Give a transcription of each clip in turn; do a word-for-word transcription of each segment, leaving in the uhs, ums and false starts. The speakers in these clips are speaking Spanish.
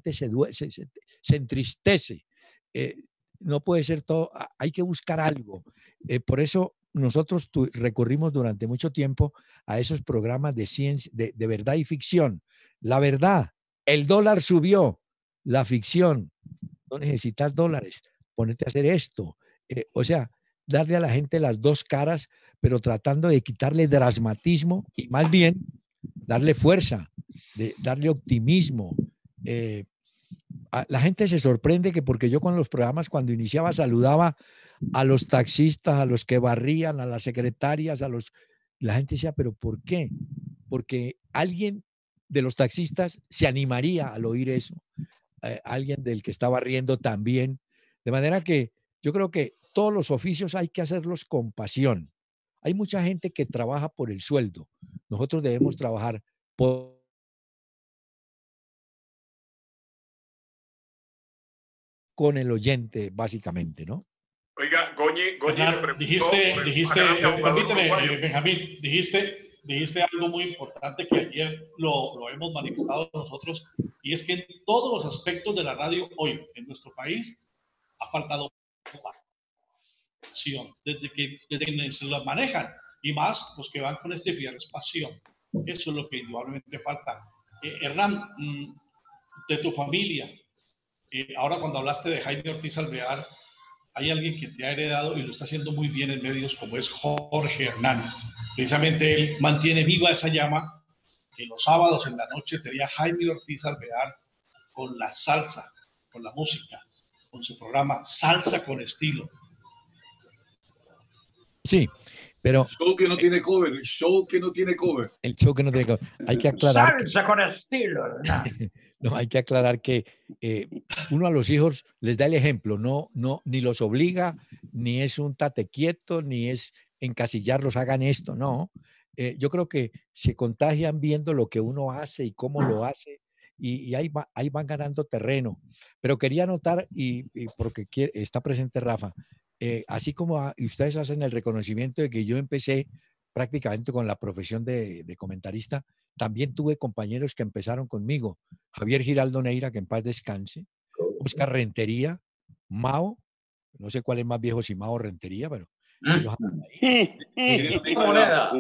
gente se, due se, se, se entristece. Eh, no puede ser todo, hay que buscar algo. Eh, por eso nosotros recurrimos durante mucho tiempo a esos programas de ciencia, de, de verdad y ficción. La verdad, el dólar subió. La ficción, no necesitas dólares, ponete a hacer esto. Eh, o sea, darle a la gente las dos caras, pero tratando de quitarle dramatismo y más bien darle fuerza, de darle optimismo. Eh, a, la gente se sorprende que porque yo con los programas cuando iniciaba saludaba a los taxistas, a los que barrían, a las secretarias, a los... La gente decía, ¿pero por qué? Porque alguien de los taxistas se animaría al oír eso. Eh, alguien del que está barriendo también. De manera que yo creo que todos los oficios hay que hacerlos con pasión. Hay mucha gente que trabaja por el sueldo. Nosotros debemos trabajar por con el oyente, básicamente, ¿no? Oiga, Goñi, Goñi le preguntó, dijiste, dijiste, eh, permíteme, eh, Benjamín, dijiste, dijiste algo muy importante que ayer lo, lo hemos manifestado nosotros, y es que en todos los aspectos de la radio hoy en nuestro país ha faltado pasión, desde que, desde que se las manejan, y más los que van con este viernes pasión. Eso es lo que indudablemente falta. Eh, Hernán, mmm, de tu familia, eh, ahora cuando hablaste de Jaime Ortiz Alvear, hay alguien que te ha heredado y lo está haciendo muy bien en medios, como es Jorge Hernán. Precisamente él mantiene viva esa llama que los sábados en la noche tenía Jaime Ortiz Alvear con la salsa, con la música, con su programa Salsa con Estilo. Sí, pero... El show que no tiene cover, el show que no tiene cover. El show que no tiene cover. Hay que aclarar... Salsa que... con estilo, ¿no? No, hay que aclarar que eh, uno a los hijos les da el ejemplo, no, no, ni los obliga, ni es un tate quieto, ni es encasillarlos, hagan esto, no. Eh, yo creo que se contagian viendo lo que uno hace y cómo lo hace, y, y ahí, va, ahí van ganando terreno. Pero quería anotar, y, y porque quiere, está presente Rafa, eh, así como a, y ustedes hacen el reconocimiento de que yo empecé prácticamente con la profesión de, de comentarista, también tuve compañeros que empezaron conmigo. Javier Giraldo Neira, que en paz descanse, Oscar Rentería, Mao, no sé cuál es más viejo, si Mao o Rentería, pero ellos ahí. moneda,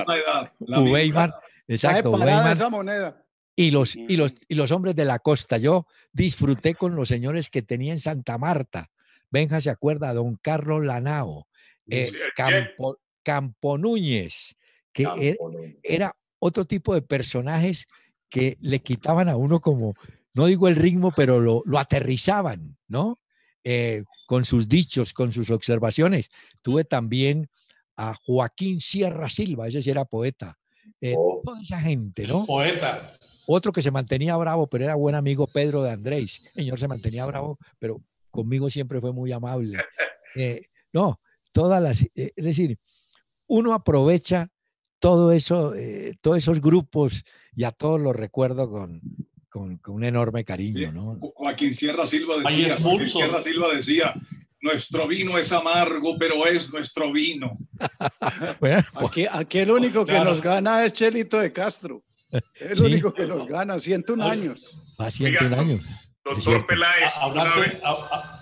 Uweimar, exacto, Uweimar, esa moneda. Y los, y, los, y los hombres de la costa. Yo disfruté con los señores que tenía en Santa Marta. Benja se acuerda, don Carlos Lanao, eh, Campo, Campo Núñez, que Campo era, era otro tipo de personajes que le quitaban a uno como, no digo el ritmo, pero lo, lo aterrizaban, ¿no? Eh, con sus dichos, con sus observaciones. Tuve también a Joaquín Sierra Silva, ese sí era poeta. Eh, oh. Toda esa gente, ¿no? Poeta. Otro que se mantenía bravo, pero era buen amigo, Pedro de Andrés. El señor se mantenía bravo, pero conmigo siempre fue muy amable. Eh, no, todas las, eh, es decir, uno aprovecha todo eso, eh, todos esos grupos y a todos los recuerdo con, con, con un enorme cariño, ¿no? Joaquín Sierra Silva decía, Joaquín Sierra Silva decía, nuestro vino es amargo, pero es nuestro vino. Bueno, aquí, aquí el único que claro. nos gana es Chelito de Castro. Es el ¿Sí? único que nos gana, ciento un años. Va ciento un años. Doctor Peláez, hablaste. A, a...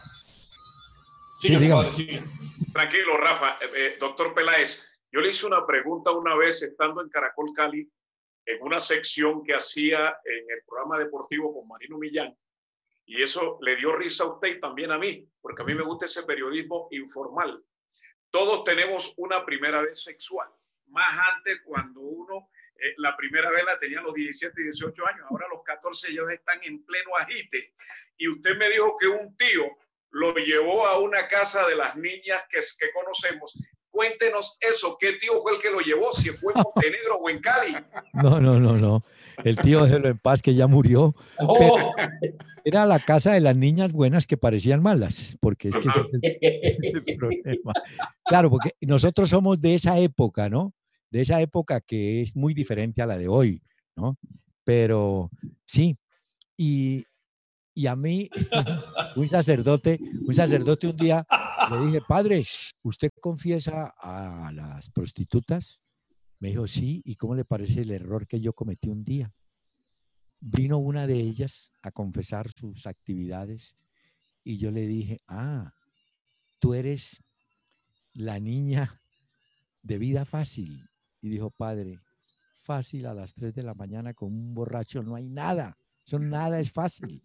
Sí, sí, dígame. Tranquilo, Rafa. Eh, doctor Peláez, yo le hice una pregunta una vez estando en Caracol Cali, en una sección que hacía en el programa deportivo con Marino Millán, y eso le dio risa a usted y también a mí, porque a mí me gusta ese periodismo informal. Todos tenemos una primera vez sexual, más antes cuando uno, eh, la primera vez la tenía a los diecisiete y dieciocho años, ahora a los catorce ellos están en pleno agite, y usted me dijo que un tío lo llevó a una casa de las niñas que, que conocemos. Cuéntenos eso, ¿qué tío fue el que lo llevó? Si fue en Montenegro o en Cali. No, no, no, no. El tío déjelo en paz, que ya murió. Oh. Era la casa de las niñas buenas que parecían malas, porque es que ese es, el, ese es el problema. Claro, porque nosotros somos de esa época, ¿no? De esa época que es muy diferente a la de hoy, ¿no? Pero sí, y, y a mí, un sacerdote, un sacerdote un día le dije, padre, ¿usted confiesa a las prostitutas? Me dijo, sí, ¿y cómo le parece el error que yo cometí un día? vino una de ellas a confesar sus actividades y yo le dije, ah, tú eres la niña de vida fácil. Y dijo, padre, fácil a las tres de la mañana con un borracho no hay nada. Eso nada es fácil.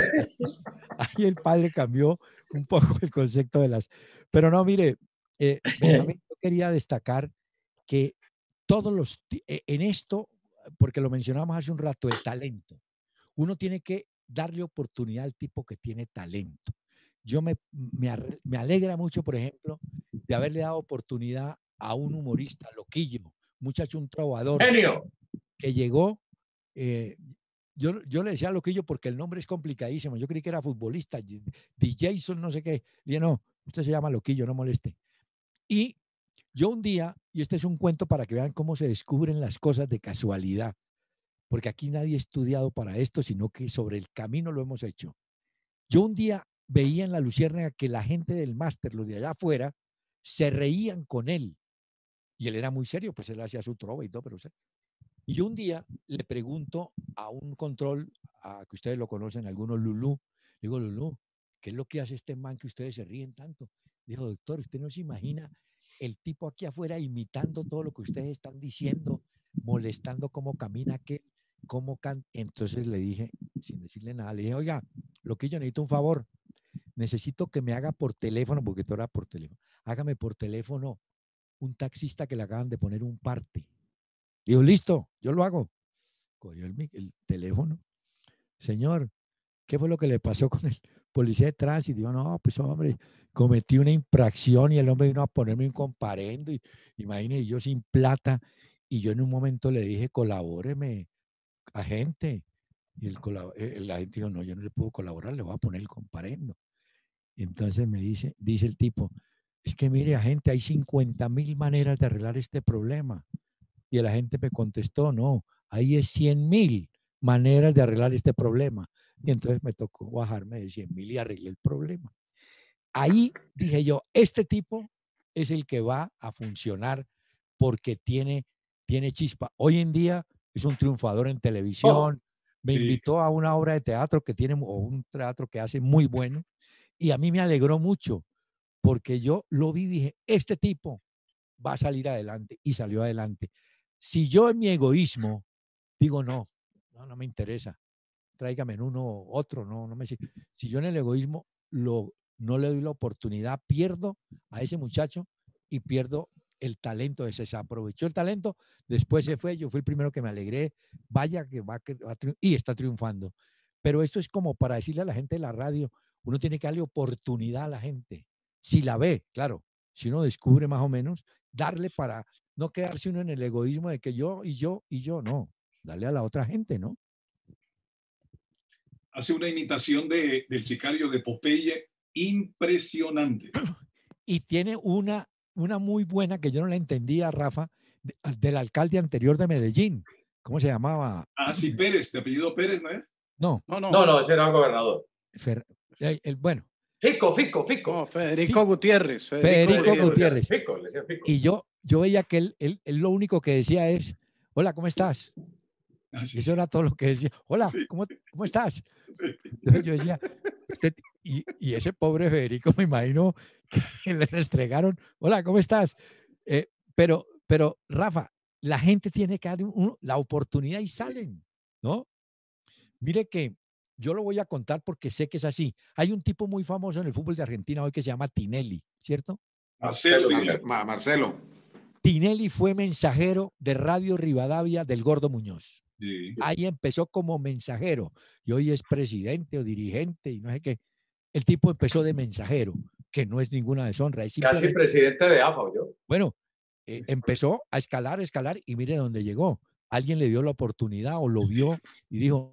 Ahí el padre cambió un poco el concepto de las... Pero no, mire, eh, Benjamín, yo quería destacar que todos los... En esto, porque lo mencionamos hace un rato, el talento. Uno tiene que darle oportunidad al tipo que tiene talento. Yo me, me, me alegra mucho, por ejemplo, de haberle dado oportunidad a un humorista, Loquillo, muchacho, un trovador. ¡Genio! Que llegó... Eh, Yo, yo le decía a Loquillo porque el nombre es complicadísimo. Yo creí que era futbolista, D J, no sé qué. Le dije, no, usted se llama Loquillo, no moleste. Y yo un día, y este es un cuento para que vean cómo se descubren las cosas de casualidad, porque aquí nadie ha estudiado para esto, sino que sobre el camino lo hemos hecho. Yo un día veía en la Luciérnaga que la gente del máster, los de allá afuera, se reían con él. Y él era muy serio, pues él hacía su trova y todo, pero... Y yo un día le pregunto a un control, a que ustedes lo conocen, algunos, Lulú, le digo, Lulú, ¿qué es lo que hace este man que ustedes se ríen tanto? Dijo, doctor, usted no se imagina el tipo aquí afuera imitando todo lo que ustedes están diciendo, molestando cómo camina aquel, cómo canta. Entonces le dije, sin decirle nada, le dije, oiga, lo que yo necesito un favor, necesito que me haga por teléfono, porque tú eras por teléfono, hágame por teléfono un taxista que le acaban de poner un parte. Digo, listo, yo lo hago. Cogió el, el teléfono. Señor, ¿qué fue lo que le pasó con el policía de tránsito? Digo, no, pues hombre, cometí una infracción y el hombre vino a ponerme un comparendo. Y imagínese, yo sin plata. Y yo en un momento le dije, colabóreme, agente. Y el, el agente dijo, no, yo no le puedo colaborar, le voy a poner el comparendo. Y entonces me dice, dice el tipo, es que mire, agente, hay cincuenta mil maneras de arreglar este problema. Y el agente me contestó, no, ahí es cien mil maneras de arreglar este problema. Y entonces me tocó bajarme de cien mil y arreglé el problema. Ahí dije yo, este tipo es el que va a funcionar porque tiene, tiene chispa. Hoy en día es un triunfador en televisión. Me sí. invitó a una obra de teatro que tiene, o un teatro que hace muy bueno. Y a mí me alegró mucho porque yo lo vi y dije, este tipo va a salir adelante. Y salió adelante. Si yo en mi egoísmo digo, no, no, no me interesa, tráigame en uno otro, no, no me... Si yo en el egoísmo lo, no le doy la oportunidad, pierdo a ese muchacho y pierdo el talento de ese. Se aprovechó el talento, después se fue, yo fui el primero que me alegré, vaya que va, que va a triunfar, y está triunfando. Pero esto es como para decirle a la gente de la radio, uno tiene que darle oportunidad a la gente. Si la ve, claro, si uno descubre más o menos, darle para no quedarse uno en el egoísmo de que yo y yo y yo, no, darle a la otra gente, ¿no? Hace una imitación de, del sicario de Popeye impresionante. Y tiene una, una muy buena que yo no la entendía, Rafa, de, del alcalde anterior de Medellín. ¿Cómo se llamaba? Ah, sí, Pérez, de apellido Pérez, ¿no es? No, no, no, no, no ese era el gobernador. Fer, el, el, bueno. Fico, Fico, Fico. No, Federico Fico. Gutiérrez. Federico, Federico Gutiérrez. Fico, le decía Fico. Y yo, yo veía que él, él, él lo único que decía es, hola, ¿cómo estás? Ah, sí. Eso era todo lo que decía. Hola, ¿cómo, cómo estás? Entonces yo decía, y, y ese pobre Federico, me imagino que le restregaron, hola, ¿cómo estás? Eh, pero, pero, Rafa, la gente tiene que dar un, la oportunidad y salen, ¿no? Mire que yo lo voy a contar porque sé que es así. Hay un tipo muy famoso en el fútbol de Argentina hoy que se llama Tinelli, ¿cierto? Marcelo. Mar Marcelo. Tinelli fue mensajero de Radio Rivadavia del Gordo Muñoz. Sí. Ahí empezó como mensajero y hoy es presidente o dirigente y no sé qué. El tipo empezó de mensajero, que no es ninguna deshonra. Es casi presidente de A F A, yo. Bueno, eh, empezó a escalar, escalar y mire dónde llegó. Alguien le dio la oportunidad o lo vio y dijo,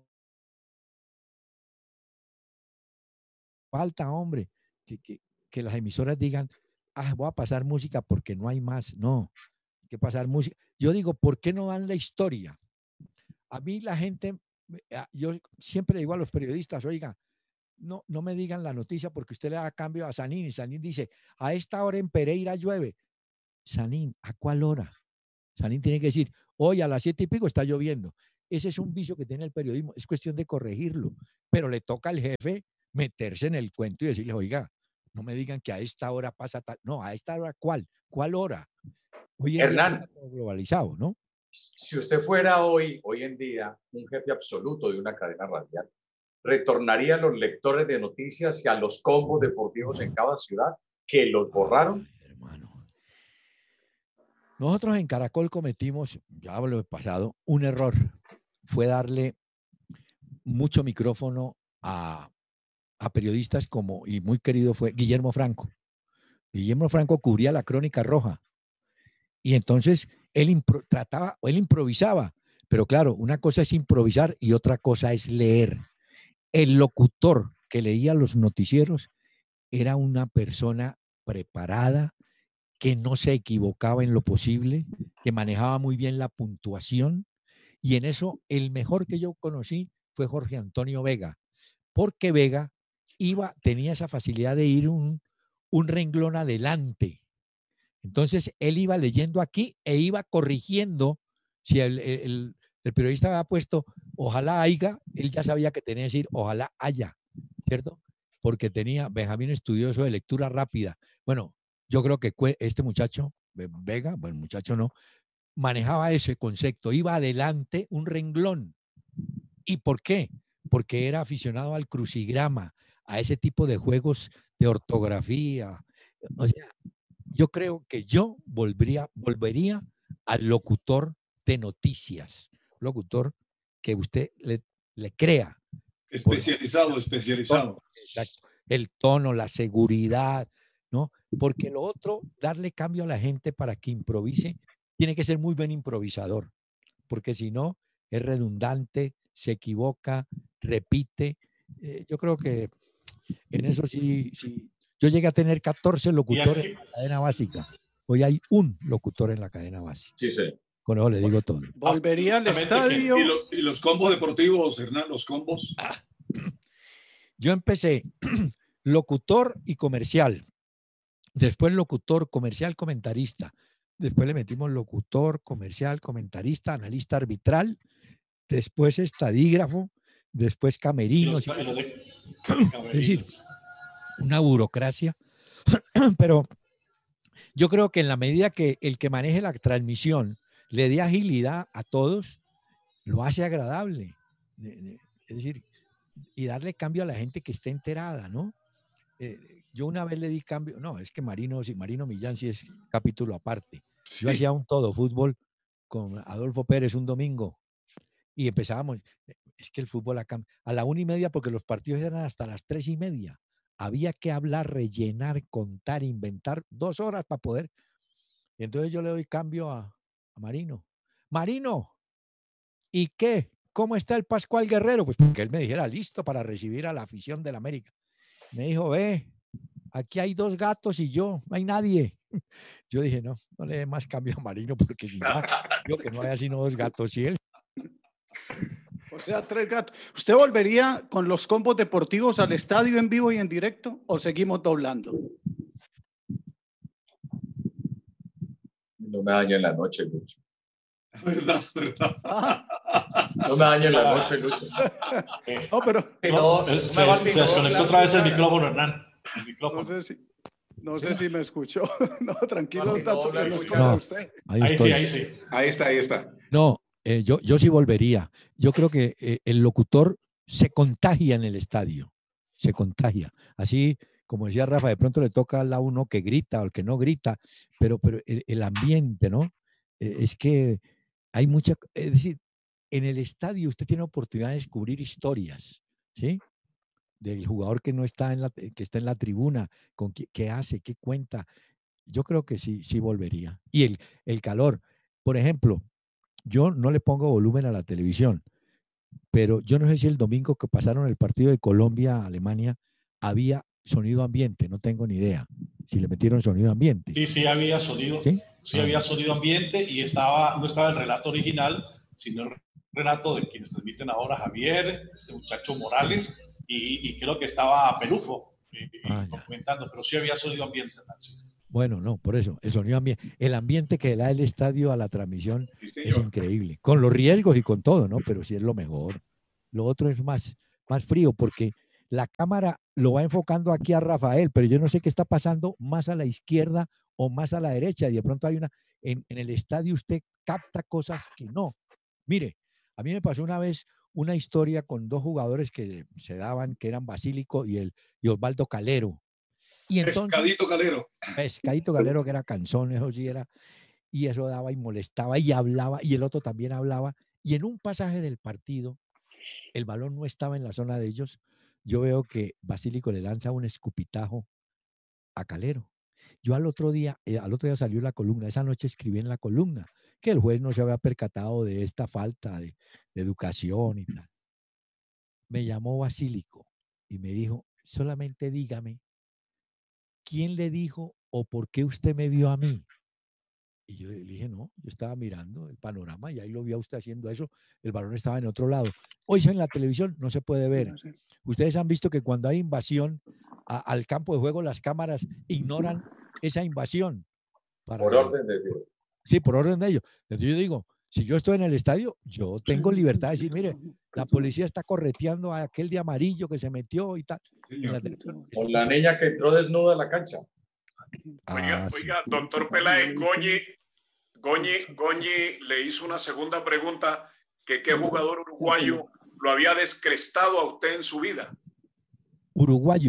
falta, hombre, que, que, que las emisoras digan, ah, voy a pasar música porque no hay más. No, hay que pasar música. Yo digo, ¿por qué no dan la historia? A mí la gente, yo siempre digo a los periodistas, oiga, no, no me digan la noticia porque usted le da cambio a Sanín y Sanín dice, a esta hora en Pereira llueve. Sanín, ¿a cuál hora? Sanín tiene que decir, hoy a las siete y pico está lloviendo. ese es un vicio que tiene el periodismo, es cuestión de corregirlo, pero le toca al jefe meterse en el cuento y decirle, oiga, no me digan que a esta hora pasa tal, no, a esta hora, ¿cuál? ¿Cuál hora? Hoy en Hernán, día está todo globalizado, ¿no? Si usted fuera hoy, hoy en día, un jefe absoluto de una cadena radial, ¿retornaría a los lectores de noticias y a los combos deportivos en cada ciudad que los borraron? Ay, hermano. Nosotros en Caracol cometimos, ya hablo del pasado, un error. Fue darle mucho micrófono a, a periodistas como, y muy querido fue Guillermo Franco. Guillermo Franco cubría la Crónica Roja. Y entonces él impro trataba, él improvisaba. Pero claro, una cosa es improvisar y otra cosa es leer. El locutor que leía los noticieros era una persona preparada, que no se equivocaba en lo posible, que manejaba muy bien la puntuación. Y en eso el mejor que yo conocí fue Jorge Antonio Vega, porque Vega iba, tenía esa facilidad de ir un, un renglón adelante. Entonces él iba leyendo aquí e iba corrigiendo. Si el, el, el periodista había puesto ojalá haya, él ya sabía que tenía que decir ojalá haya, ¿cierto? Porque tenía, Benjamín estudió eso de lectura rápida. Bueno, yo creo que este muchacho, Vega, bueno, muchacho no, manejaba ese concepto, iba adelante un renglón. ¿Y por qué? Porque era aficionado al crucigrama, a ese tipo de juegos de ortografía. O sea, yo creo que yo volvería, volvería al locutor de noticias, locutor que usted le, le crea. Especializado, por, especializado. Exacto. El tono, la seguridad, ¿no? Porque lo otro, darle cambio a la gente para que improvise, tiene que ser muy buen improvisador, porque si no, es redundante, se equivoca, repite. Eh, yo creo que en eso sí, sí. Yo llegué a tener catorce locutores en la cadena básica. Hoy hay un locutor en la cadena básica. Sí, sí. Con eso le digo todo. Volvería al estadio. ¿Y, lo, y los combos deportivos, Hernán, los combos? Ah. Yo empecé locutor y comercial. Después locutor, comercial, comentarista. Después le metimos locutor, comercial, comentarista, analista arbitral. Después estadígrafo. Después camerinos. Los, los de, es decir, una burocracia. Pero yo creo que en la medida que el que maneje la transmisión le dé agilidad a todos, lo hace agradable. Es decir, y darle cambio a la gente que esté enterada, ¿no? Eh, yo una vez le di cambio, no, es que Marino, sí, Marino Millán sí es capítulo aparte. Sí. Yo hacía un todo fútbol con Adolfo Pérez un domingo y empezábamos, es que el fútbol a, a la una y media, porque los partidos eran hasta las tres y media. Había que hablar, rellenar, contar, inventar dos horas para poder. Y entonces yo le doy cambio a, a Marino. Marino, ¿y qué? ¿Cómo está el Pascual Guerrero? Pues porque él me dijera, listo para recibir a la afición del América. Me dijo, ve, aquí hay dos gatos y yo, no hay nadie. Yo dije, no, no le dé más cambio a Marino, porque si no, yo que no haya sino dos gatos y él. O sea, tres gatos. ¿Usted volvería con los combos deportivos al estadio en vivo y en directo o seguimos doblando? No me daño en la noche, Lucho. ¿Verdad? ¿Verdad? Ah. No me daño en la noche, Lucho. No, pero... No, no, se, se, se desconectó otra vez el micrófono, Hernán. El micrófono. No sé si, no sé si me escuchó. No, tranquilo, no, tato, no, no, no, usted. Ahí, ahí sí, ahí sí. Ahí está, ahí está. No, eh, yo, yo sí volvería. Yo creo que eh, el locutor se contagia en el estadio. Se contagia. Así, como decía Rafa, de pronto le toca a uno que grita o el que no grita, pero, pero el, el ambiente, ¿no? Eh, es que hay mucha, es decir, en el estadio usted tiene oportunidad de descubrir historias, ¿sí? Del jugador que no está en la, que está en la tribuna, con qué, qué hace, qué cuenta. Yo creo que sí, sí volvería. Y el, el calor, por ejemplo, yo no le pongo volumen a la televisión, pero yo no sé si el domingo que pasaron el partido de Colombia-Alemania había sonido ambiente, no tengo ni idea si le metieron sonido ambiente. Sí, sí había sonido, sí, sí ah, había sonido ambiente y estaba, no estaba el relato original, sino el relato de quienes transmiten ahora, Javier, este muchacho Morales, y, y creo que estaba Pelufo eh, ah, comentando, pero sí había sonido ambiente. ¿Sí? Bueno, no, por eso, el sonido ambiente, el ambiente que da el estadio a la transmisión Sí, es señor. increíble, con los riesgos y con todo, ¿no? Pero sí es lo mejor. Lo otro es más, más frío porque la cámara lo va enfocando aquí a Rafael, pero yo no sé qué está pasando más a la izquierda o más a la derecha. Y de pronto hay una, en, en el estadio usted capta cosas que no. Mire, a mí me pasó una vez una historia con dos jugadores que se daban, que eran Basílico y, el, y Osvaldo Calero. Y entonces, Pescadito Calero. Pescadito Calero, que era canzón, eso sí era, y eso daba y molestaba y hablaba, y el otro también hablaba. Y en un pasaje del partido, el balón no estaba en la zona de ellos. Yo veo que Basílico le lanza un escupitajo a Calero. Yo al otro día, eh, al otro día salió la columna, esa noche escribí en la columna que el juez no se había percatado de esta falta de, de educación y tal. Me llamó Basílico y me dijo, solamente dígame, ¿quién le dijo o por qué usted me vio a mí? Y yo le dije, no, yo estaba mirando el panorama y ahí lo vi a usted haciendo eso, el balón estaba en otro lado. Hoy en la televisión no se puede ver. Ustedes han visto que cuando hay invasión a, al campo de juego, las cámaras ignoran esa invasión. Para Por que, orden de Dios. Sí, por orden de ellos. Entonces yo digo, si yo estoy en el estadio, yo tengo libertad de decir, mire, la policía está correteando a aquel de amarillo que se metió y tal. La o la niña que entró desnuda a la cancha. Oiga, Ah, sí. oiga, doctor Peláez, Goñi, Goñi, Goñi le hizo una segunda pregunta, que qué jugador uruguayo lo había descrestado a usted en su vida. Uruguayo.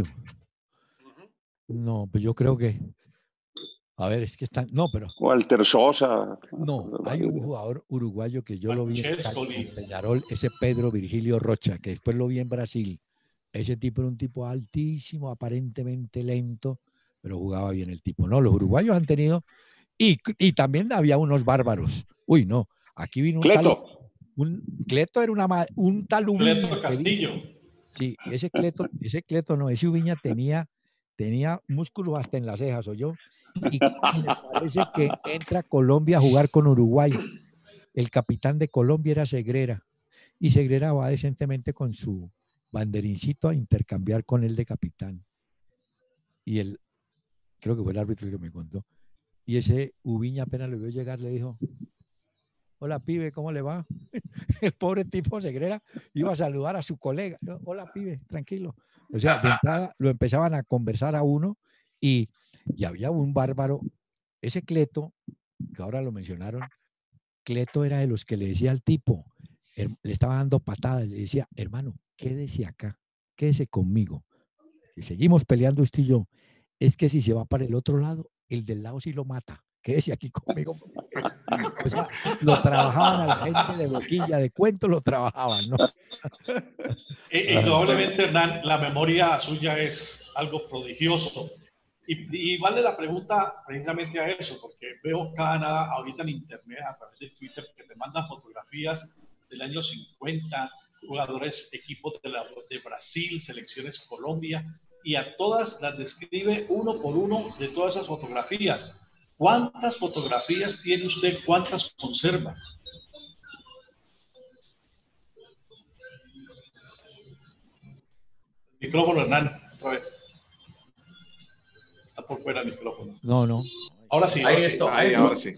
No, pues yo creo que, a ver, es que están, no, pero. Walter Sosa. No, hay un jugador uruguayo que yo lo vi en Cali, Peñarol, ese Pedro Virgilio Rocha, que después lo vi en Brasil. Ese tipo era un tipo altísimo, aparentemente lento, pero jugaba bien el tipo. No, los uruguayos han tenido, y, y también había unos bárbaros. Uy, no, aquí vino un Cleto. tal, un Cleto era una, un tal Ubiña. Cleto Castillo. Sí, ese Cleto, ese Cleto no, ese Ubiña tenía, tenía músculos hasta en las cejas, ¿o yo? Y me parece que entra Colombia a jugar con Uruguay. El capitán de Colombia era Segrera, y Segrera va decentemente con su banderincito a intercambiar con él de capitán. Y él, creo que fue el árbitro que me contó, y ese Ubiña apenas lo vio llegar, le dijo, hola pibe, ¿cómo le va? El pobre tipo Segrera iba a saludar a su colega, hola pibe, tranquilo. O sea, de entrada lo empezaban a conversar a uno, y, y había un bárbaro, ese Cleto, que ahora lo mencionaron, Cleto era de los que le decía al tipo, le estaba dando patadas, le decía, hermano, quédese acá, quédese conmigo. Si seguimos peleando usted y yo, es que si se va para el otro lado, el del lado sí lo mata. Quédese aquí conmigo. O sea, lo trabajaban a la gente de boquilla, de cuento lo trabajaban, ¿no? Indudablemente, Hernán, la memoria suya es algo prodigioso. Y, y vale la pregunta precisamente a eso, porque veo cada ahorita en internet, a través de Twitter, que te mandan fotografías del año cincuenta, jugadores, equipos de, la, de Brasil, selecciones Colombia, y a todas las describe uno por uno de todas esas fotografías. ¿Cuántas fotografías tiene usted? ¿Cuántas conserva? Micrófono, Hernán, otra vez. Está por fuera el micrófono. No, no. Ahora sí, ahora ahí sí. Esto, ahí, ahora sí.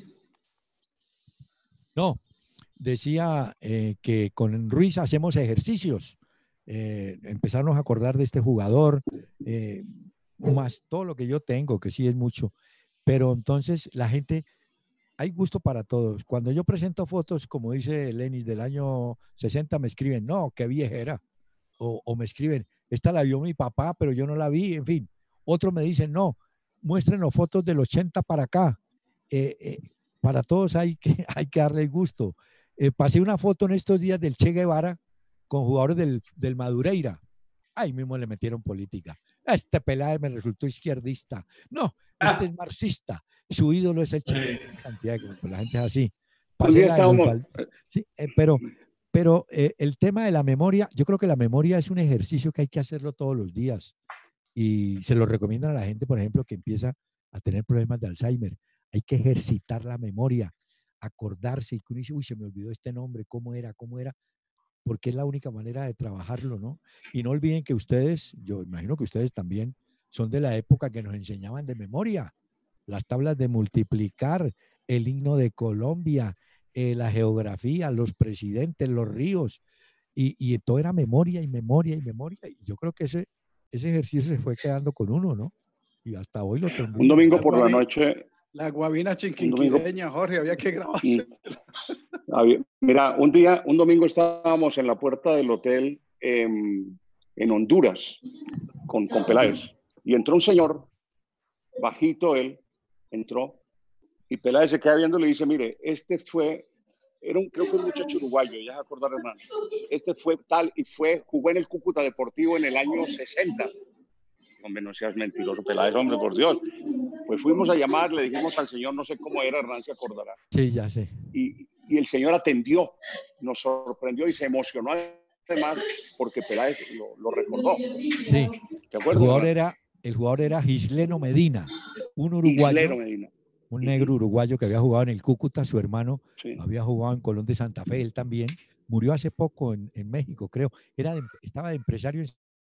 No, decía eh, que con Ruiz hacemos ejercicios. Eh, empezarnos a acordar de este jugador, eh, más todo lo que yo tengo, que sí es mucho. Pero entonces la gente, hay gusto para todos. Cuando yo presento fotos, como dice Lenis, del año sesenta, me escriben, no, qué viejera. O, o me escriben, esta la vio mi papá, pero yo no la vi, en fin. Otros me dicen, no, muéstrenos fotos del ochenta para acá. Eh, eh, para todos hay que, hay que darle el gusto. Eh, pasé una foto en estos días del Che Guevara con jugadores del, del Madureira. Ahí mismo le metieron política. Este Peláez me resultó izquierdista. No, este es marxista. Su ídolo es el Che Guevara. Cantidad de, pues la gente es así. Pasé la de los, sí, eh, pero pero eh, el tema de la memoria, yo creo que la memoria es un ejercicio que hay que hacerlo todos los días. Y se lo recomiendan a la gente, por ejemplo, que empieza a tener problemas de Alzheimer. Hay que ejercitar la memoria, acordarse, y que uno dice, uy, se me olvidó este nombre, cómo era, cómo era, porque es la única manera de trabajarlo, ¿no? Y no olviden que ustedes, yo imagino que ustedes también son de la época que nos enseñaban de memoria. las tablas de multiplicar, el himno de Colombia, eh, la geografía, los presidentes, los ríos, y, y todo era memoria y memoria y memoria. Y yo creo que ese, ese ejercicio se fue quedando con uno, ¿no? Y hasta hoy lo tengo. Un domingo por la noche. La guabina chinquinquireña, Jorge, había que grabarse. Mira, un día, un domingo estábamos en la puerta del hotel eh, en Honduras con, con Peláez. Y entró un señor, bajito él, entró, y Peláez se queda viendo y le dice, mire, este fue, era un, creo que un muchacho uruguayo, ya se acordar, hermano. Este fue tal y fue, jugó en el Cúcuta Deportivo en el año sesenta. Hombre, no seas mentiroso, Peláez, hombre, por Dios. Pues fuimos a llamar, le dijimos al señor, no sé cómo era, Hernán se acordará. Sí, ya sé. Y, y el señor atendió, nos sorprendió y se emocionó además porque Peláez lo, lo recordó. Sí, ¿te acuerdas, el jugador, era, el jugador era Gisleno Medina, un uruguayo, Gisleno Medina. un negro uruguayo que había jugado en el Cúcuta, su hermano sí. había jugado en Colón de Santa Fe, él también, murió hace poco en, en México, creo, era de, estaba de empresario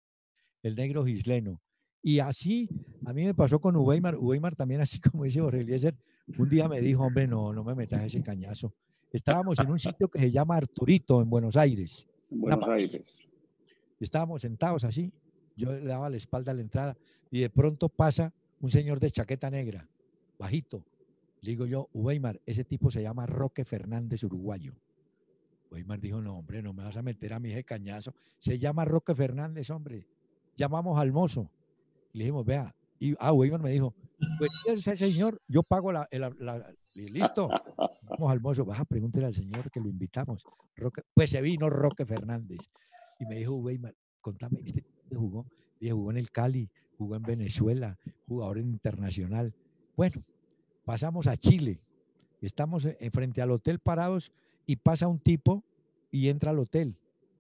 el negro Gisleno. Y así, a mí me pasó con Uweimar. Uweimar también, así como dice Jorge Eliezer, un día me dijo, hombre, no, no me metas ese cañazo. Estábamos en un sitio que se llama Arturito, en Buenos Aires. En Buenos Aires. Estábamos sentados así, yo le daba la espalda a la entrada, y de pronto pasa un señor de chaqueta negra, bajito. Le digo yo, Uweimar, ese tipo se llama Roque Fernández, uruguayo. Uweimar dijo, no, hombre, no me vas a meter a mí ese cañazo. Se llama Roque Fernández, hombre. Llamamos al mozo. Le dijimos, vea, y ah, Weimar me dijo, pues ese señor, yo pago la, la, la, la y listo. Vamos al mozo, vas a preguntarle al señor que lo invitamos. Roque, pues se vino Roque Fernández. Y me dijo, Weimar, contame, ¿este jugó? Le dije, jugó en el Cali, jugó en Venezuela, jugador internacional. Bueno, pasamos a Chile. Estamos en frente al hotel parados y pasa un tipo y entra al hotel.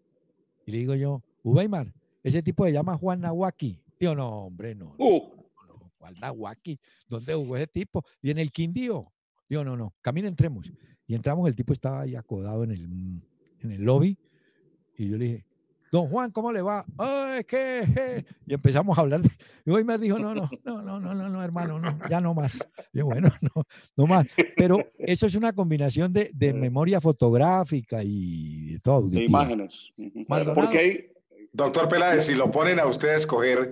Y le digo yo, Weimar, ese tipo se llama Juan Nahuaki. Digo, no, hombre, no. no, uh. no, no Juan Nahuaki, ¿dónde jugó ese tipo? Y en el Quindío. Digo, no, no, camina, entremos. Y entramos, el tipo estaba ahí acodado en el, en el lobby. Y yo le dije, don Juan, ¿cómo le va? Oh, es que, eh. Y empezamos a hablar. Y hoy me dijo, no, no, no, no, no, no, no, hermano, no, ya no más. Y yo, bueno, no, no más. Pero eso es una combinación de, de memoria fotográfica y de todo. De imágenes. Maldonado, porque hay... Doctor Peláez, si lo ponen a usted a escoger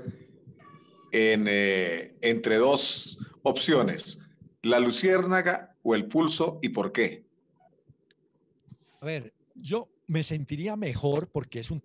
en, eh, entre dos opciones, la luciérnaga o el pulso, ¿y por qué? A ver, yo me sentiría mejor porque es un...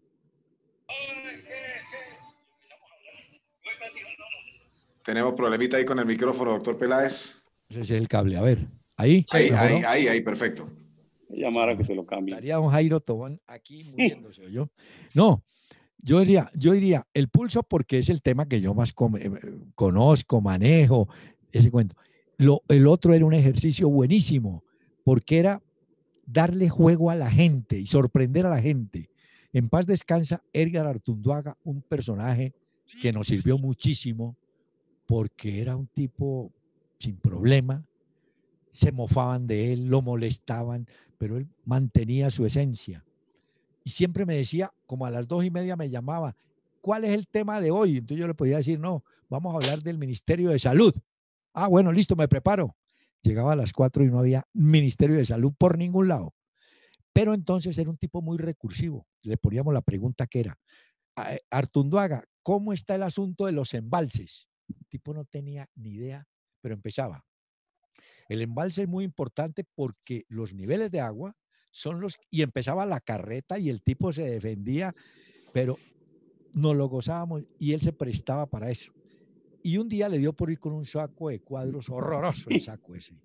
Tenemos problemita ahí con el micrófono, doctor Peláez. Ese es el cable, a ver, ahí. Ahí, ahí, ahí, ahí, perfecto. Llamar que te lo cambie. Estaría un Jairo Tobón aquí muriéndose, ¿yo? No, yo diría, yo diría el pulso porque es el tema que yo más conozco, manejo, ese cuento. Lo, el otro era un ejercicio buenísimo porque era darle juego a la gente y sorprender a la gente. En paz descansa Edgar Artunduaga, un personaje que nos sirvió muchísimo porque era un tipo sin problema, se mofaban de él, lo molestaban, pero él mantenía su esencia. Y siempre me decía, como a las dos y media me llamaba, ¿cuál es el tema de hoy? Entonces yo le podía decir, no, vamos a hablar del Ministerio de Salud. Ah, bueno, listo, me preparo. Llegaba a las cuatro y no había Ministerio de Salud por ningún lado. Pero entonces era un tipo muy recursivo. Le poníamos la pregunta que era, Artunduaga, ¿cómo está el asunto de los embalses? El tipo no tenía ni idea, pero empezaba. El embalse es muy importante porque los niveles de agua son los... Y empezaba la carreta y el tipo se defendía, pero nos lo gozábamos y él se prestaba para eso. Y un día le dio por ir con un saco de cuadros horroroso, el saco ese.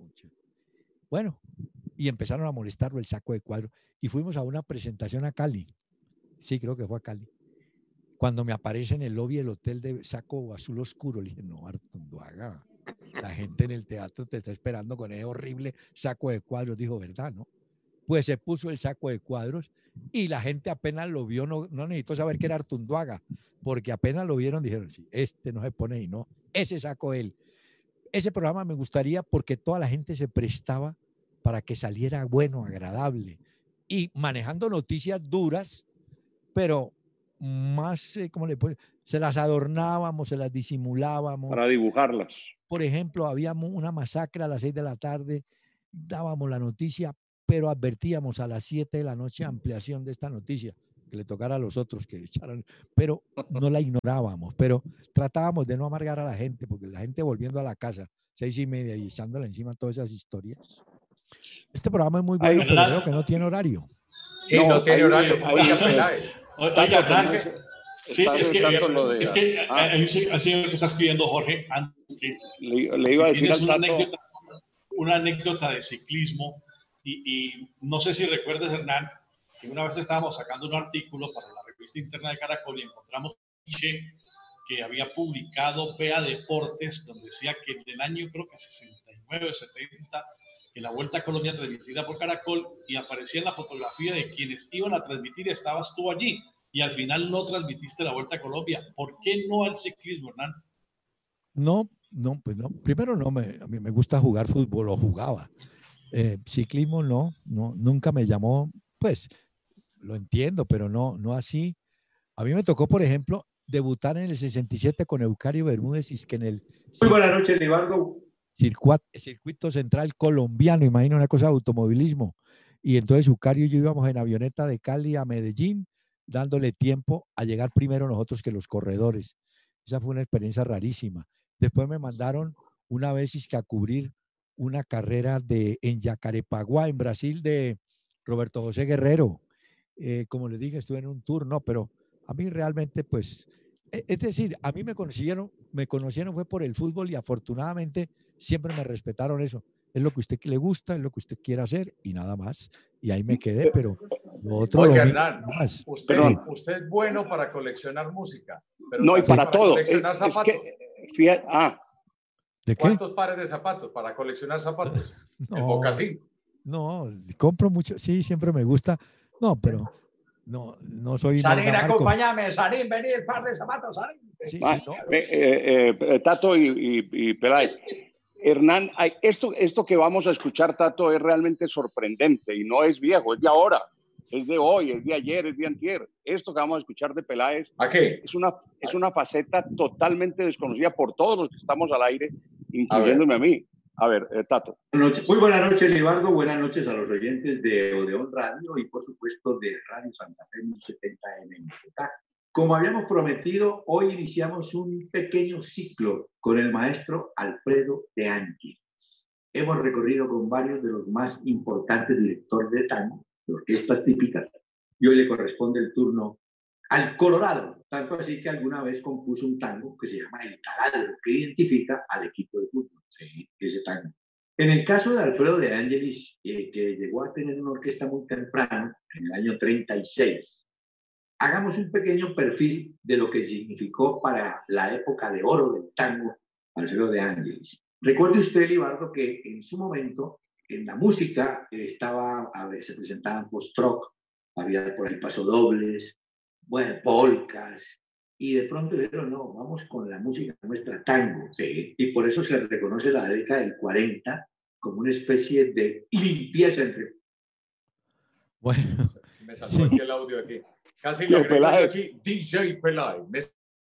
Bueno, y empezaron a molestarlo el saco de cuadros. Y fuimos a una presentación a Cali. Sí, creo que fue a Cali. Cuando me aparece en el lobby del hotel de saco azul oscuro, le dije, no, Artunduaga, la gente en el teatro te está esperando con ese horrible saco de cuadros. Dijo, ¿verdad, no? Pues se puso el saco de cuadros y la gente apenas lo vio, no, no necesitó saber que era Artunduaga, porque apenas lo vieron, dijeron, sí, este no se pone y no, ese sacó él. Ese programa me gustaría porque toda la gente se prestaba para que saliera bueno, agradable y manejando noticias duras, pero más, eh, ¿cómo le ponen? Se las adornábamos, se las disimulábamos. Para dibujarlas. Por ejemplo, había una masacre a las seis de la tarde, dábamos la noticia, pero advertíamos a las siete de la noche ampliación de esta noticia, que le tocara a los otros que echaran, pero no la ignorábamos, pero tratábamos de no amargar a la gente, porque la gente volviendo a la casa, seis y media, y echándole encima todas esas historias. Este programa es muy bueno, Ay, pero la... creo que no tiene horario. Sí, no, no tiene horario. Ahí, Oiga, Peláez. Oiga, Hernán, sí, es que, de, es que ah, el señor que está escribiendo Jorge, que, le, le iba a decir al una Tato, anécdota, una anécdota de ciclismo, y, y no sé si recuerdas, Hernán, que una vez estábamos sacando un artículo para la revista interna de Caracol y encontramos que había publicado Vea Deportes, donde decía que en el año creo que sesenta y nueve, setenta, que la Vuelta a Colombia transmitida por Caracol, y aparecía en la fotografía de quienes iban a transmitir, estabas tú allí, y al final no transmitiste la Vuelta a Colombia. ¿Por qué no al ciclismo, Hernán? No, no, pues no. Primero no, me, a mí me gusta jugar fútbol, o jugaba. Eh, ciclismo no, no, nunca me llamó, pues lo entiendo, pero no, no así. A mí me tocó, por ejemplo, debutar en el sesenta y siete con Eucario Bermúdez, y es que en el... Muy buenas noches, Libardo. Circuito, circuito central colombiano, imagino una cosa de automovilismo. Y entonces Eucario y yo íbamos en avioneta de Cali a Medellín, dándole tiempo a llegar primero nosotros que los corredores. Esa fue una experiencia rarísima. Después me mandaron una vez es que a cubrir una carrera de, en Jacarepaguá, en Brasil, de Roberto José Guerrero. Eh, como les dije, estuve en un tour, no, pero a mí realmente, pues, es decir, a mí me conocieron, me conocieron fue por el fútbol, y afortunadamente siempre me respetaron eso. Es lo que a usted le gusta, es lo que usted quiera hacer y nada más. Y ahí me quedé, pero lo otro... Oiga, lo Hernán, más. Usted, usted es bueno para coleccionar música. Pero no, y para, para todo. Coleccionar es, zapatos. Es que, fíjate, ah. ¿De qué? ¿Cuántos pares de zapatos para coleccionar zapatos? No, el mocasín. No, compro mucho, sí, siempre me gusta. No, pero no, no soy... Sarín, acompáñame, Sarín, vení el par de zapatos, Sarín. Sí, ah, no. eh, eh, eh, Tato y, y, y Peláez. Hernán, hay, esto, esto que vamos a escuchar, Tato, es realmente sorprendente y no es viejo, es de ahora, es de hoy, es de ayer, es de antier. Esto que vamos a escuchar de Peláez ¿A qué? es una, es una faceta totalmente desconocida por todos los que estamos al aire, incluyéndome a, a mí. A ver, eh, Tato. Buenas noches. Muy buenas noches, Libardo. Buenas noches a los oyentes de Odeón Radio y, por supuesto, de Radio Santa Fe mil setenta M en Bogotá. Como habíamos prometido, hoy iniciamos un pequeño ciclo con el maestro Alfredo de Ángeles. Hemos recorrido con varios de los más importantes directores de tango, de orquestas típicas, y hoy le corresponde el turno al Colorado, tanto así que alguna vez compuso un tango que se llama El Taladro, que identifica al equipo de fútbol, sí, ese tango. En el caso de Alfredo de Ángeles, eh, que llegó a tener una orquesta muy temprano, en el año treinta y seis, hagamos un pequeño perfil de lo que significó para la época de oro del tango Alfredo de Ángeles. Recuerde usted, Libardo, que en su momento en la música estaba, a ver, se presentaban foxtrot, había por ahí pasodobles, bueno, polcas, y de pronto dijeron, no, vamos con la música nuestra, tango, ¿sí? Y por eso se reconoce la década del cuarenta como una especie de limpieza entre... Bueno, si me saltó sí. aquí el audio aquí. Casi le agrego aquí D J Peláez. Me...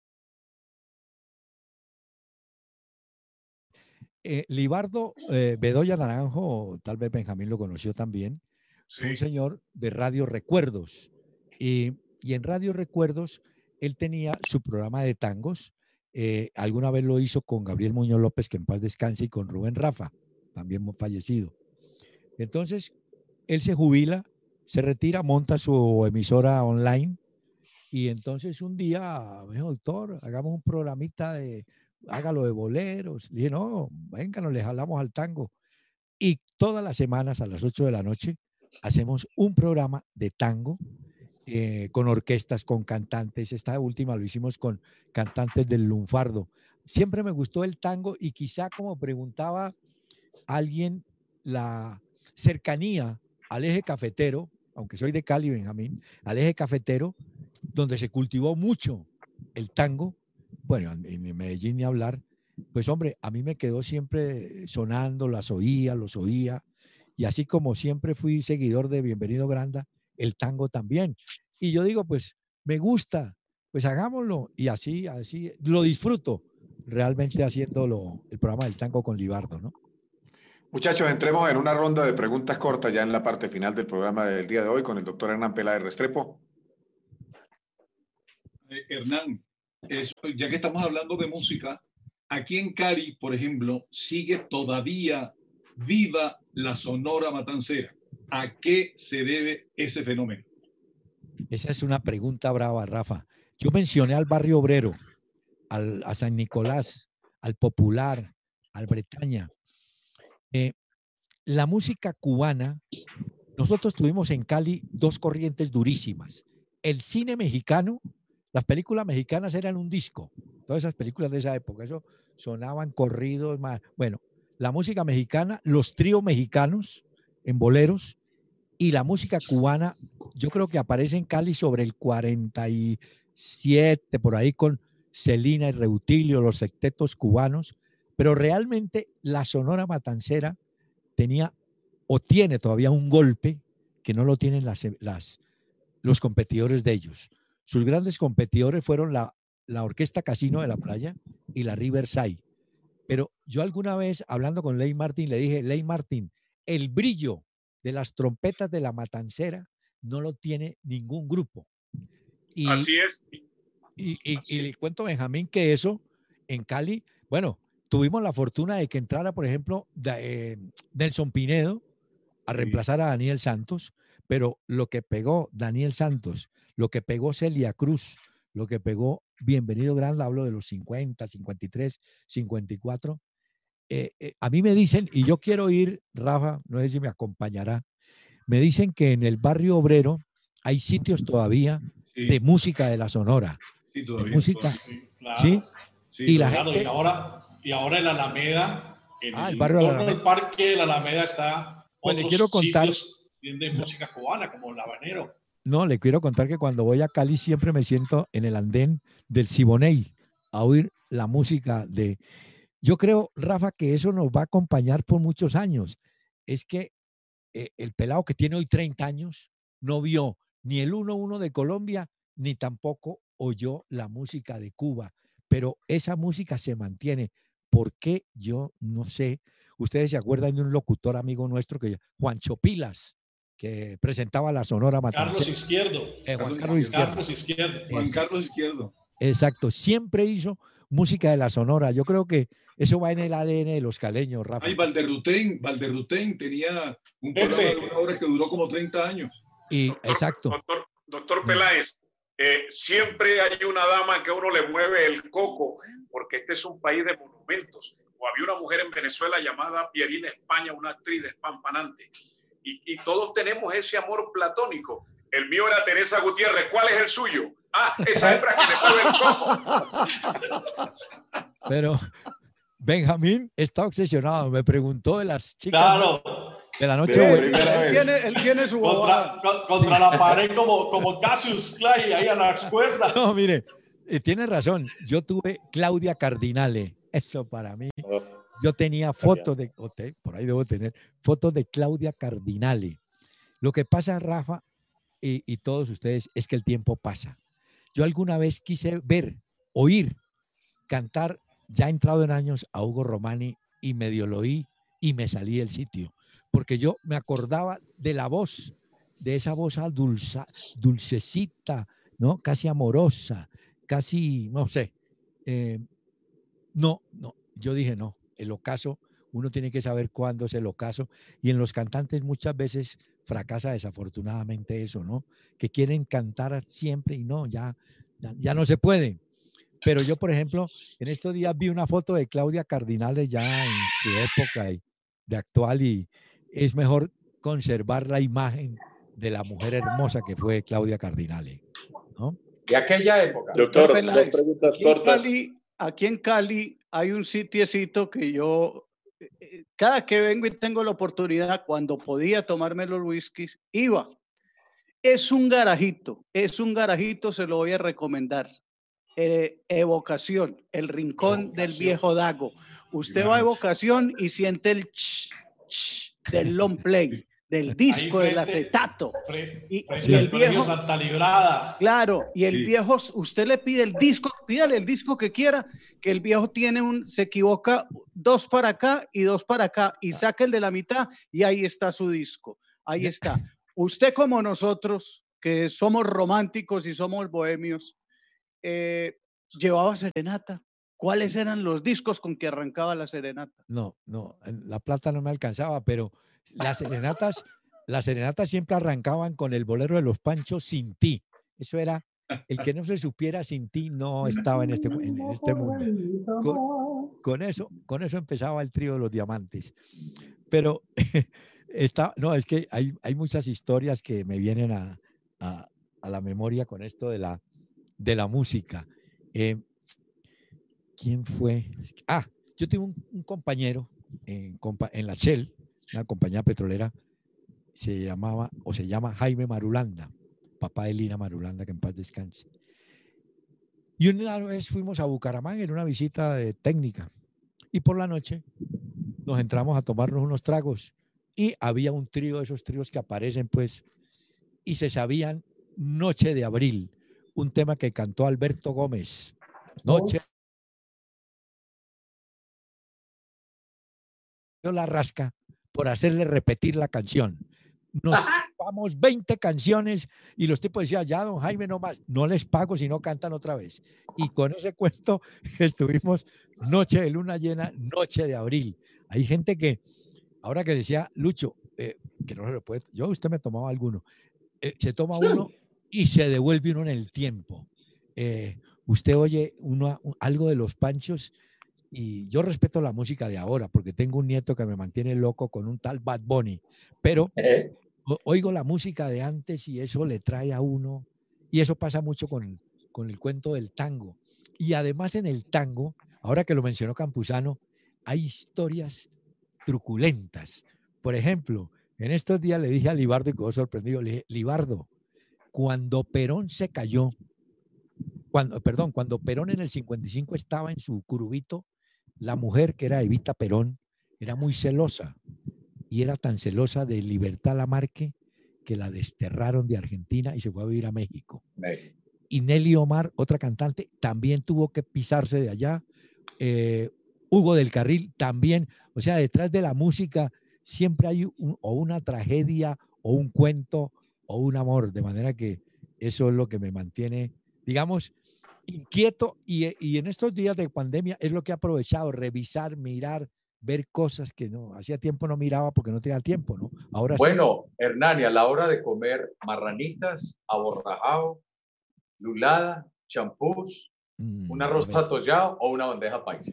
Eh, Libardo eh, Bedoya Naranjo, tal vez Benjamín lo conoció también, sí. Un señor de Radio Recuerdos. Y, y en Radio Recuerdos él tenía su programa de tangos. Eh, alguna vez lo hizo con Gabriel Muñoz López, que en paz descanse, y con Rubén Rafa, también fallecido. Entonces, él se jubila, se retira, monta su emisora online, y entonces un día me dijo, doctor, hagamos un programita de, hágalo de boleros. Le dije, no, venga, nos le jalamos al tango. Y todas las semanas a las ocho de la noche hacemos un programa de tango eh, con orquestas, con cantantes. Esta última lo hicimos con cantantes del lunfardo. Siempre me gustó el tango y quizá, como preguntaba alguien, la cercanía al eje cafetero, aunque soy de Cali, Benjamín, al eje cafetero, donde se cultivó mucho el tango, bueno, en Medellín ni hablar, pues hombre, a mí me quedó siempre sonando, las oía, los oía, y así como siempre fui seguidor de Bienvenido Granda, el tango también. Y yo digo, pues, me gusta, pues hagámoslo. Y así, así, lo disfruto realmente haciéndolo, el programa del tango con Libardo, ¿no? Muchachos, entremos en una ronda de preguntas cortas ya en la parte final del programa del día de hoy con el doctor Hernán Peláez Restrepo. Eh, Hernán, eso, ya que estamos hablando de música, aquí en Cali, por ejemplo, sigue todavía viva la Sonora Matancera. ¿A qué se debe ese fenómeno? Esa es una pregunta brava, Rafa. Yo mencioné al Barrio Obrero, al, a San Nicolás, al Popular, al Bretaña. Eh, la música cubana, nosotros tuvimos en Cali dos corrientes durísimas. El cine mexicano, las películas mexicanas eran un disco, todas esas películas de esa época, eso sonaban corridos, más. Bueno, la música mexicana, los tríos mexicanos en boleros y la música cubana, yo creo que aparece en Cali sobre el cuarenta y siete, por ahí con Celina y Reutilio, los sectetos cubanos, pero realmente la Sonora Matancera tenía o tiene todavía un golpe que no lo tienen las, las, los competidores de ellos. Sus grandes competidores fueron la, la Orquesta Casino de la Playa y la Riverside. Pero yo alguna vez, hablando con Ley Martin, le dije, Ley Martin, el brillo de las trompetas de la Matancera no lo tiene ningún grupo. Y, Así es. Y, y, y le cuento a Benjamín que eso en Cali, bueno, tuvimos la fortuna de que entrara, por ejemplo, de, eh, Nelson Pinedo a reemplazar a Daniel Santos, pero lo que pegó Daniel Santos, lo que pegó Celia Cruz, lo que pegó Bienvenido Granda, hablo de los cincuenta, cincuenta y tres, cincuenta y cuatro, eh, eh, a mí me dicen, y yo quiero ir, Rafa, no sé si me acompañará, me dicen que en el Barrio Obrero hay sitios todavía sí. de música de la Sonora. Sí, todavía. De música, sí, claro. ¿sí? Sí, y la claro, gente... y ahora, y ahora en la Alameda, en ah, el el barrio de la entorno del parque de la Alameda está pues otros le quiero contar, sitios de música cubana, como el habanero. No, le quiero contar que cuando voy a Cali siempre me siento en el andén del Siboney a oír la música de... Yo creo, Rafa, que eso nos va a acompañar por muchos años. Es que eh, el pelado que tiene hoy treinta años no vio ni el uno uno de Colombia, ni tampoco oyó la música de Cuba. Pero esa música se mantiene. ¿Por qué? Yo no sé. Ustedes se acuerdan de un locutor amigo nuestro, que Juancho Pilas, que presentaba la Sonora Matancera. Carlos Izquierdo. Eh, Juan Carlos, Carlos Izquierdo. Carlos Izquierdo. Juan Carlos Izquierdo. Exacto. Siempre hizo música de la Sonora. Yo creo que eso va en el A D N de los caleños, Rafa. Ay, Valderrutén. Valderrutén tenía un programa de una hora que duró como treinta años. Y, doctor, exacto. Doctor, doctor Peláez, eh, siempre hay una dama que a uno le mueve el coco, porque este es un país de monumentos. O había una mujer en Venezuela llamada Pierina España, una actriz despampanante. Y, y todos tenemos ese amor platónico. El mío era Teresa Gutiérrez. ¿Cuál es el suyo? Ah, esa hembra que le mueve el coco. Pero Benjamín está obsesionado. Me preguntó de las chicas claro. de la noche. Sí, Él, él, tiene, él tiene su contra, con, contra la pared como, como Cassius Clay ahí a las cuerdas. No, mire, eh, tiene razón. Yo tuve Claudia Cardinale. Eso para mí. Yo tenía fotos de, por ahí debo tener, fotos de Claudia Cardinale. Lo que pasa, Rafa, y, y todos ustedes, es que el tiempo pasa. Yo alguna vez quise ver, oír, cantar, ya entrado en años, a Hugo Romani, y medio lo oí y me salí del sitio. Porque yo me acordaba de la voz, de esa voz dulza, dulcecita, ¿no? Casi amorosa, casi, no sé. Eh, no, no, yo dije no. El ocaso, uno tiene que saber cuándo es el ocaso, y en los cantantes muchas veces fracasa desafortunadamente eso, ¿no? Que quieren cantar siempre y no, ya, ya, ya no se puede. Pero yo, por ejemplo, en estos días vi una foto de Claudia Cardinale ya en su época de actual, y es mejor conservar la imagen de la mujer hermosa que fue Claudia Cardinale, ¿no? De aquella época. Doctor, dos preguntas cortas. Cali, aquí en Cali hay un sitiecito que yo, cada que vengo y tengo la oportunidad, cuando podía tomarme los whiskies, iba. Es un garajito, es un garajito, se lo voy a recomendar. Eh, Evocación, el rincón Evocación. del viejo Dago. Usted claro. va a Evocación y siente el ch, ch del long play. del disco, Ahí del frente- acetato. Fre- Y, frente y al el colegio viejo, Santa Librada. claro, y el Sí. viejo, usted le pide el disco, pídale el disco que quiera, que el viejo tiene un, se equivoca dos para acá y dos para acá, y saca el de la mitad y ahí está su disco. Ahí está. Usted como nosotros, que somos románticos y somos bohemios, eh, llevaba serenata. ¿Cuáles eran los discos con que arrancaba la serenata? No, no, en la plata no me alcanzaba, pero las serenatas, las serenatas siempre arrancaban con el bolero de los Panchos, Sin ti. Eso era, el que no se supiera Sin ti no estaba en este, en, en este mundo. Con, con eso, con eso empezaba el trío de los Diamantes. Pero está, no, es que hay, hay muchas historias que me vienen a, a, a la memoria con esto de la, de la música. Eh, ¿Quién fue? Ah, yo tengo un, un compañero en, compa- en la Shell, una compañía petrolera, se llamaba o se llama Jaime Marulanda, papá de Lina Marulanda, que en paz descanse. Y una vez fuimos a Bucaramanga en una visita de técnica y por la noche nos entramos a tomarnos unos tragos y había un trío, esos tríos que aparecen pues, y se sabían Noche de Abril, un tema que cantó Alberto Gómez. Noche la rasca por hacerle repetir la canción. Nos vamos veinte canciones y los tipos decían, ya don Jaime no más, no les pago si no cantan otra vez. Y con ese cuento estuvimos noche de luna llena, noche de abril. Hay gente que, ahora que decía Lucho, eh, que no se lo puede, yo usted me tomaba alguno, eh, se toma uno y se devuelve uno en el tiempo. Eh, usted oye uno, algo de los Panchos. Y yo respeto la música de ahora porque tengo un nieto que me mantiene loco con un tal Bad Bunny, pero ¿Eh? o- oigo la música de antes y eso le trae a uno, y eso pasa mucho con, con el cuento del tango. Y además en el tango, ahora que lo mencionó Campuzano, hay historias truculentas. Por ejemplo, en estos días le dije a Libardo y quedó sorprendido, le dije, Libardo, cuando Perón se cayó, cuando, perdón, cuando Perón en el cincuenta y cinco estaba en su curubito, la mujer que era Evita Perón era muy celosa y era tan celosa de Libertad Lamarque que la desterraron de Argentina y se fue a vivir a México. México. Y Nelly Omar, otra cantante, también tuvo que pisarse de allá. Eh, Hugo del Carril también. O sea, detrás de la música siempre hay un, o una tragedia o un cuento o un amor. De manera que eso es lo que me mantiene, digamos, inquieto. Y, y en estos días de pandemia es lo que he aprovechado, revisar, mirar, ver cosas que no hacía tiempo no miraba porque no tenía tiempo, ¿no? Ahora Bueno, Hernani, a la hora de comer marranitas, aborrajado, lulada, champús, sí. Mm, un a arroz ver, atollado o una bandeja paisa.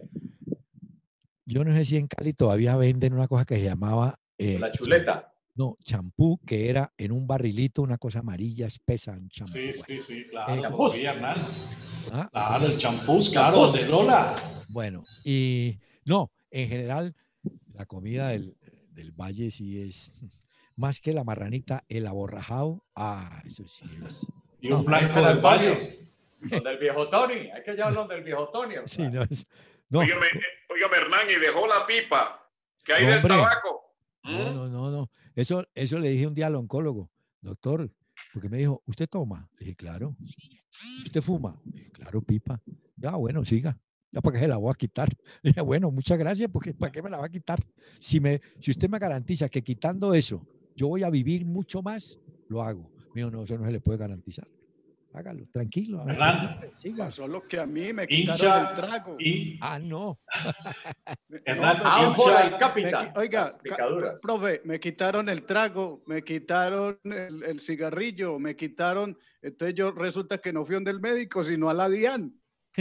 yo no sé si en Cali todavía venden una cosa que se llamaba eh, La chuleta. no, champú, que era en un barrilito, una cosa amarilla espesa, un champú. Sí, Bueno, sí, sí, claro, Eh, todavía, Hernán. ah, Claro, el champús, claro, Champús. de Lola. bueno, y no, en general, la comida del, del valle sí es más que la marranita, el aborrajado. Ah, eso sí es. Y No, un blanco San del Antonio. valle. Donde el viejo Tony. Hay que llevarlo donde el viejo Tony. sí, no, es- no, Óigame, eh, óigame, Hernán, y dejó la pipa. ¿Qué hay No, del hombre. tabaco? no, ¿Mm? no, no, no. Eso, eso le dije un día al oncólogo, doctor, porque me dijo, ¿usted toma? Le dije, claro. ¿Usted fuma? Le dije, claro, pipa. Ya, bueno, siga. Ya para qué se la voy a quitar. Le dije, bueno, muchas gracias, porque ¿para qué me la va a quitar? Si, me, si usted me garantiza que quitando eso yo voy a vivir mucho más, lo hago. Me dijo, no, eso no se le puede garantizar. Hágalo, tranquilo. No se Hernán, preocupe, siga. Pasó lo que a mí me quitaron hincha el trago. y Ah, no. Hernán, pues, Ánfora hincha- y capitán. Me qui- oiga, Las picaduras. ca- profe, me quitaron el trago, me quitaron el, el cigarrillo, me quitaron. Entonces yo resulta que no fui donde el médico, sino a la DIAN.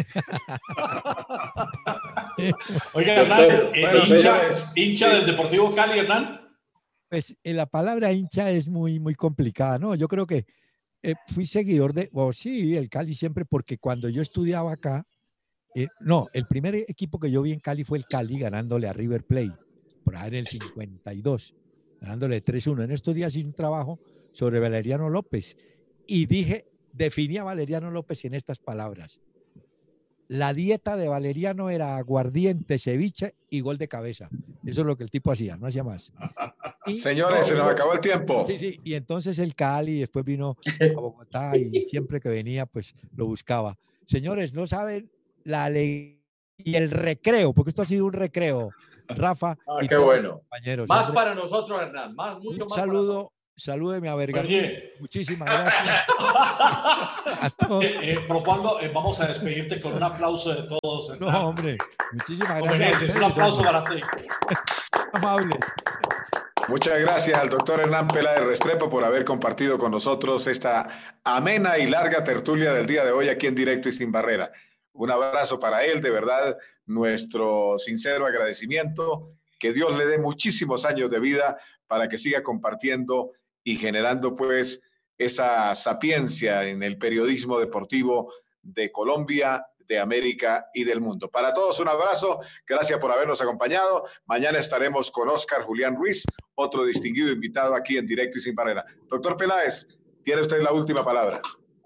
Oiga, Doctor, Hernán, eh, bueno, hincha, señores, hincha sí. del Deportivo Cali, Hernán. Pues eh, la palabra hincha es muy, muy complicada, ¿no? Yo creo que eh, fui seguidor de, o sí, el Cali siempre, porque cuando yo estudiaba acá, eh, no, el primer equipo que yo vi en Cali fue el Cali ganándole a River Plate, por ahí en el cincuenta y dos, ganándole tres uno. En estos días hice un trabajo sobre Valeriano López y dije, definí a Valeriano López en estas palabras. La dieta de Valeriano era aguardiente, ceviche y gol de cabeza. Eso es lo que el tipo hacía, no hacía más. Y, Señores, se nos acabó el tiempo. Sí, sí, y entonces el Cali, después vino a Bogotá y siempre que venía, pues lo buscaba. Señores, no saben la alegría y el recreo, porque esto ha sido un recreo, Rafa. Ah, y qué todos bueno. los compañeros. Más Hombre, para nosotros, Hernán. Más, mucho un más saludo, salúdeme a Bergamín. Oye. Muchísimas gracias. A todos. Eh, eh, propongo, eh, vamos a despedirte con un aplauso de todos. Hernán. No, hombre, muchísimas Lo gracias. a mereces. Un ustedes, aplauso hombre. para ti. Amables. Muchas gracias al doctor Hernán Peláez Restrepo por haber compartido con nosotros esta amena y larga tertulia del día de hoy aquí en Directo y Sin Barrera. Un abrazo para él, de verdad, nuestro sincero agradecimiento. Que Dios le dé muchísimos años de vida para que siga compartiendo y generando pues esa sapiencia en el periodismo deportivo de Colombia, de América y del mundo. Para todos un abrazo, gracias por habernos acompañado. Mañana estaremos con Óscar Julián Ruiz, otro distinguido invitado aquí en Directo y Sin Barrera. Doctor Peláez, tiene usted la última palabra.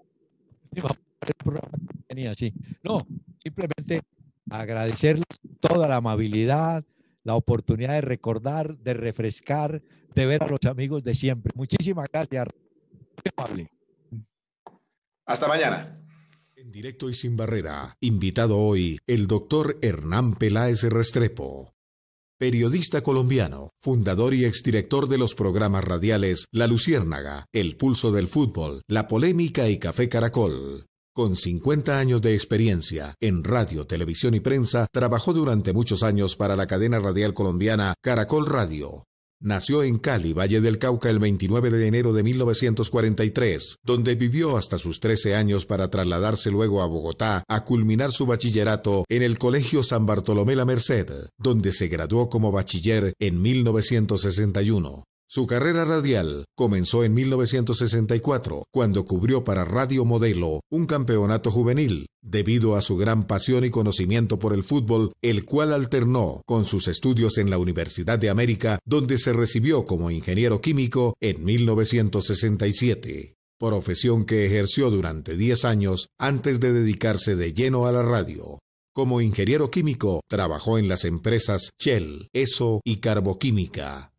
Sí. No, simplemente agradecerles toda la amabilidad, la oportunidad de recordar, de refrescar, de ver a los amigos de siempre. Muchísimas gracias. Muy amable. Hasta mañana. En Directo y Sin Barrera, invitado hoy el doctor Hernán Peláez Restrepo, periodista colombiano, fundador y exdirector de los programas radiales La Luciérnaga, El Pulso del Fútbol, La Polémica y Café Caracol. Con cincuenta años de experiencia en radio, televisión y prensa, trabajó durante muchos años para la cadena radial colombiana Caracol Radio. Nació en Cali, Valle del Cauca, el veintinueve de enero de mil novecientos cuarenta y tres, donde vivió hasta sus trece años para trasladarse luego a Bogotá a culminar su bachillerato en el Colegio San Bartolomé La Merced, donde se graduó como bachiller en mil novecientos sesenta y uno. Su carrera radial comenzó en mil novecientos sesenta y cuatro, cuando cubrió para Radio Modelo un campeonato juvenil, debido a su gran pasión y conocimiento por el fútbol, el cual alternó con sus estudios en la Universidad de América, donde se recibió como ingeniero químico en mil novecientos sesenta y siete, profesión que ejerció durante diez años antes de dedicarse de lleno a la radio. Como ingeniero químico, trabajó en las empresas Shell, Esso y Carboquímica.